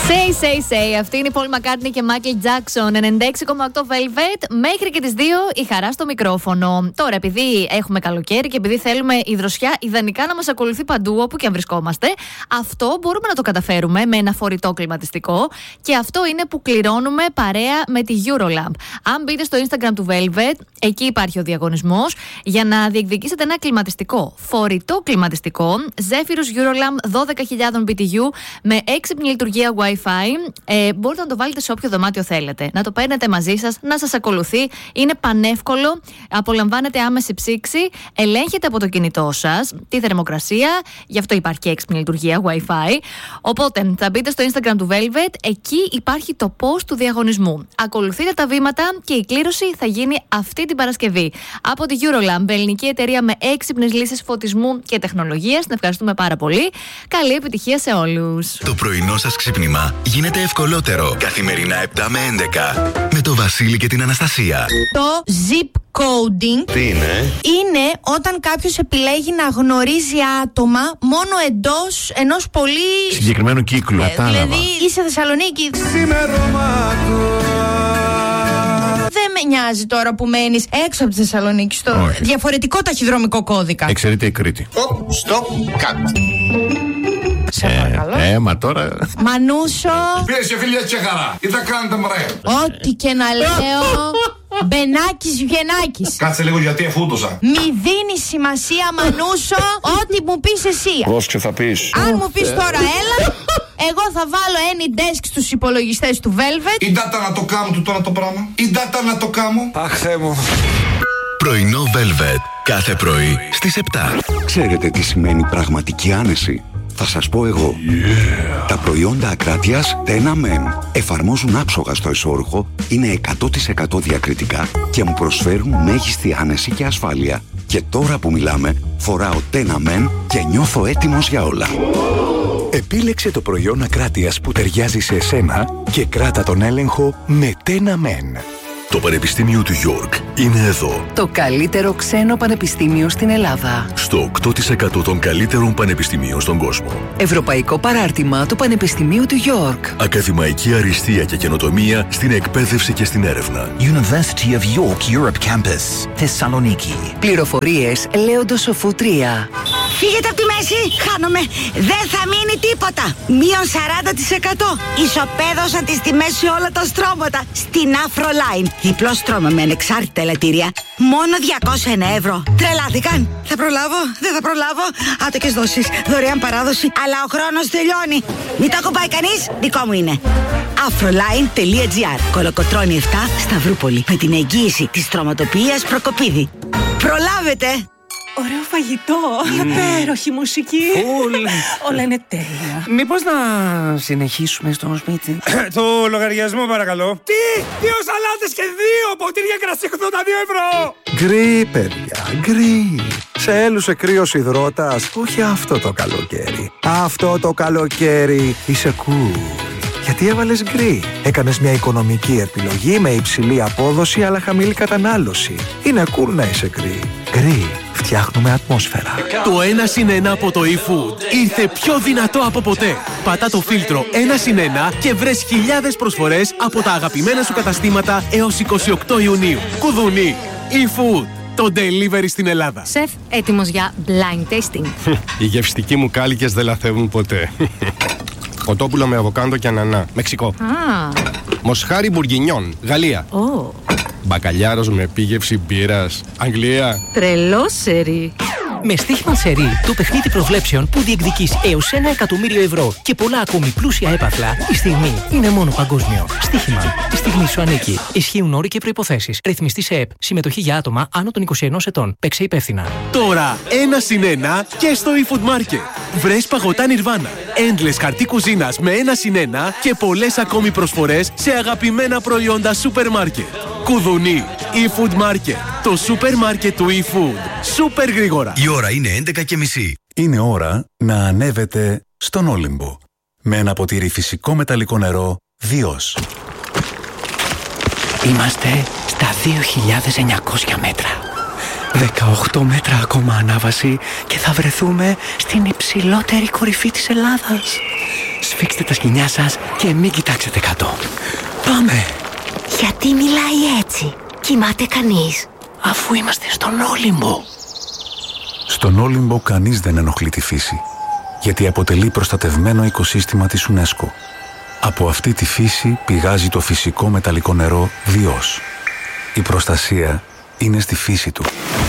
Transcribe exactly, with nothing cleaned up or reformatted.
Say, say, say. Αυτή είναι η Paul McCartney και Michael Jackson. ενενήντα έξι κόμμα οκτώ Velvet. Μέχρι και τις δύο η χαρά στο μικρόφωνο. Τώρα, επειδή έχουμε καλοκαίρι και επειδή θέλουμε η δροσιά ιδανικά να μας ακολουθεί παντού όπου και αν βρισκόμαστε, αυτό μπορούμε να το καταφέρουμε με ένα φορητό κλιματιστικό. Και αυτό είναι που κληρώνουμε παρέα με τη Eurolamp. Αν μπείτε στο Instagram του Velvet, εκεί υπάρχει ο διαγωνισμός για να διεκδικήσετε ένα κλιματιστικό. Φορητό κλιματιστικό Zephyrus Eurolamp δώδεκα χιλιάδες μπι τι γιου με έξυπνη λειτουργία Wi-Fi. Ε, μπορείτε να το βάλετε σε όποιο δωμάτιο θέλετε. Να το παίρνετε μαζί σας, να σας ακολουθεί. Είναι πανεύκολο. Απολαμβάνετε άμεση ψήξη. Ελέγχετε από το κινητό σας τη θερμοκρασία. Γι' αυτό υπάρχει και έξυπνη λειτουργία Wi-Fi. Οπότε θα μπείτε στο Instagram του Velvet. Εκεί υπάρχει το post του διαγωνισμού. Ακολουθείτε τα βήματα και η κλήρωση θα γίνει αυτή την Παρασκευή. Από τη Eurolamp, ελληνική εταιρεία με έξυπνες λύσεις φωτισμού και τεχνολογίας. Την ευχαριστούμε πάρα πολύ. Καλή επιτυχία σε όλους. Το πρωινό σας ξύπνημα γίνεται ευκολότερο. Καθημερινά επτά με έντεκα. Με το Βασίλη και την Αναστασία. Το zip coding. Τι είναι? Είναι όταν κάποιος επιλέγει να γνωρίζει άτομα μόνο εντός ενός πολύ συγκεκριμένου κύκλου. Ε, δηλαδή είσαι Θεσσαλονίκη. Δεν με νοιάζει τώρα που μένεις έξω από τη Θεσσαλονίκη, στο Όχι. διαφορετικό ταχυδρομικό κώδικα. Εξαιρείται η Κρήτη. Οπ, στοπ, κάτ. Σε παρακαλώ. Ε, μα τώρα. Μανούσο. Πίεση φίλια Τσέχαρα. Τι θα κάνετε μωρέ? Ό,τι και να λέω. Μπενάκης Βιενάκης. Κάτσε λίγο γιατί εφούτωσα. Μη δίνει σημασία, Μανούσο, ό,τι μου πεις εσύ. Πρόσεξε θα πεις. Αν μου πεις τώρα έλα, εγώ θα βάλω any desk στους υπολογιστές του Velvet. Η ντάτα να το κάνω του τώρα το πράγμα. Η ντάτα να το κάνω. Αχ, Θεέ μου. Πρωινό Velvet. Κάθε πρωί στις επτά. Ξέρετε τι σημαίνει πραγματική άνεση? Θα σας πω εγώ. Yeah. Τα προϊόντα Ακράτειας Tena Men εφαρμόζουν άψογα στο εσώρουχο, είναι εκατό τοις εκατό διακριτικά και μου προσφέρουν μέγιστη άνεση και ασφάλεια. Και τώρα που μιλάμε, φοράω Tena Men και νιώθω έτοιμος για όλα. Επίλεξε το προϊόν Ακράτειας που ταιριάζει σε εσένα και κράτα τον έλεγχο με Tena Men. Το Πανεπιστήμιο του York είναι εδώ. Το καλύτερο ξένο πανεπιστήμιο στην Ελλάδα. Στο οκτώ τοις εκατό των καλύτερων πανεπιστημίων στον κόσμο. Ευρωπαϊκό παράρτημα του Πανεπιστημίου του York. Ακαδημαϊκή αριστεία και καινοτομία στην εκπαίδευση και στην έρευνα. University of York Europe Campus, Θεσσαλονίκη. Πληροφορίες Λέοντος Σοφού τρία. Φύγετε από τη μέση, χάνομαι. Δεν θα μείνει τίποτα. Μείον σαράντα τοις εκατό. Ισοπαίδωσαν τις τιμές σε όλα τα στρώματα. Στην Afroline. Διπλό στρώμα με ανεξάρτητα ελαττήρια. Μόνο διακόσια ένα ευρώ. Τρελάθηκαν. Θα προλάβω, δεν θα προλάβω. Άτοκες δόσεις, δωρεάν παράδοση. Αλλά ο χρόνος τελειώνει. Μην το ακουμπάει κανείς, δικό μου είναι. Afroline.gr. Κολοκοτρώνη επτά, Σταυρούπολη. Με την εγγύηση της στρωματοποιίας Προκοπίδη. Προλάβετε! Ωραίο φαγητό, mm. υπέροχη μουσική. Φουλ. Όλα είναι τέλεια. Μήπως να συνεχίσουμε στο σπίτι? Το λογαριασμό παρακαλώ. Τι! Δύο σαλάτες και δύο ποτήρια κρασί ογδόντα δύο ευρώ! Γκρι, παιδιά, γκρι. Σε έλουσε κρύος υδρότας, όχι αυτό το καλοκαίρι. Αυτό το καλοκαίρι είσαι cool. Γιατί έβαλες γκρι. Έκανες μια οικονομική επιλογή με υψηλή απόδοση αλλά χαμηλή κατανάλωση. Είναι cool να είσαι γκρι. Γκρι. Φτιάχνουμε ατμόσφαιρα. Το ένα συν ένα από το eFood ήρθε πιο δυνατό από ποτέ. Πατά το φίλτρο ένα συν ένα και βρες χιλιάδες προσφορές από τα αγαπημένα σου καταστήματα έως είκοσι οκτώ Ιουνίου. Κουδουνί. eFood. Το delivery στην Ελλάδα. Σεφ, έτοιμος για blind tasting. Οι γευστικοί μου κάλικες δεν λαθεύουν ποτέ. Κοτόπουλο με αβοκάντο και ανανά. Μεξικό. Ah. Μοσχάρι μπουργκινιόν. Γαλλία. Oh. Μπακαλιάρος με επίγευση μπύρας. Αγγλία. Τρελό σερί. Με στοίχημα σερί, το παιχνίδι προβλέψεων που διεκδικείς έως ένα εκατομμύριο ευρώ και πολλά ακόμη πλούσια έπαθλα, η στιγμή είναι μόνο παγκόσμιο. Στοίχημα. Η στιγμή σου ανήκει. Ισχύουν όροι και προϋποθέσεις. Ρυθμιστή σε ΕΠ. Συμμετοχή για άτομα άνω των είκοσι ενός ετών. Παίξε υπεύθυνα. Τώρα ένα συν ένα και στο eFood Market. Βρες παγωτά Nirvana. Endless χαρτί κουζίνας με ένα συν ένα και πολλές ακόμη προσφορές σε αγαπημένα προϊόντα σούπερ μάρκετ. Κουδουνί. eFood Market. Το σούπερ μάρκετ του eFood. Σούπερ γρήγορα. Η ώρα είναι έντεκα και μισή. Είναι ώρα να ανέβετε στον Όλυμπο. Με ένα ποτήρι φυσικό μεταλλικό νερό Διός. Είμαστε στα δύο χιλιάδες εννιακόσια μέτρα. δεκαοκτώ μέτρα ακόμα ανάβαση και θα βρεθούμε στην υψηλότερη κορυφή της Ελλάδας. Σφίξτε τα σκοινιά σας και μην κοιτάξετε κάτω. Πάμε! Γιατί μιλάει έτσι? Κοιμάται κανείς? Αφού είμαστε στον Όλυμπο. Στον Όλυμπο κανείς δεν ενοχλεί τη φύση, γιατί αποτελεί προστατευμένο οικοσύστημα της UNESCO. Από αυτή τη φύση πηγάζει το φυσικό μεταλλικό νερό Διός. Η προστασία είναι στη φύση του.